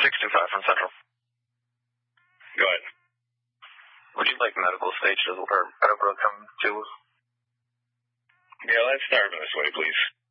625 from Central. Go ahead. Would you like medical stage or medical to come to? Yeah, let's start this way, please.